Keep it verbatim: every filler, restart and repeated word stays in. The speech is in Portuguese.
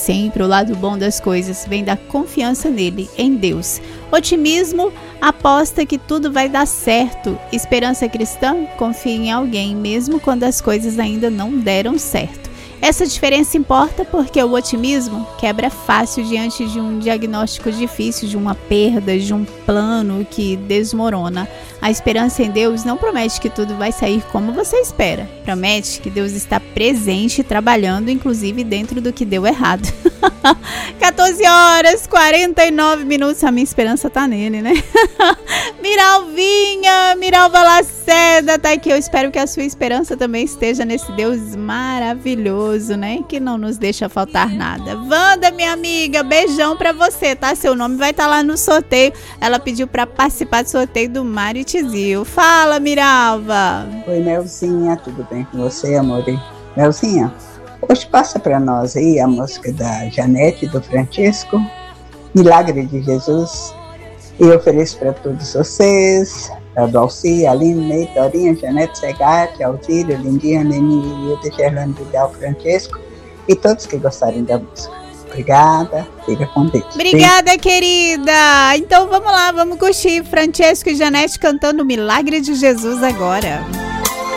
sempre, o lado bom das coisas vem da confiança nele, em Deus. Otimismo aposta que tudo vai dar certo. Esperança cristã confia em alguém, mesmo quando as coisas ainda não deram certo. Essa diferença importa porque o otimismo quebra fácil diante de um diagnóstico difícil, de uma perda, de um plano que desmorona. A esperança em Deus não promete que tudo vai sair como você espera. Promete que Deus está presente, trabalhando, inclusive dentro do que deu errado. quatorze horas, quarenta e nove minutos. A minha esperança tá nele, né? Miralvinha, Miralva Lacerda tá aqui. Eu espero que a sua esperança também esteja nesse Deus maravilhoso, né? Que não nos deixa faltar nada. Wanda, minha amiga, beijão pra você, tá? Seu nome vai estar lá no sorteio. Ela pediu pra participar do sorteio do Mário Tizil. Fala, Miralva. Oi, Melzinha, tudo bem com você, amor? Melzinha, hoje passa pra nós aí a música da Janete e do Francisco, Milagre de Jesus. E eu ofereço para todos vocês, a Dalci, Aline, Ney, Dorinha, Janete, Segatti, Alzírio, Lindinha, Neni, Hilda, Gerlane, Vidal, Francisco e todos que gostarem da música. Obrigada, fica com Deus. Obrigada, querida. Então vamos lá, vamos curtir Francesco e Janete cantando Milagre de Jesus agora.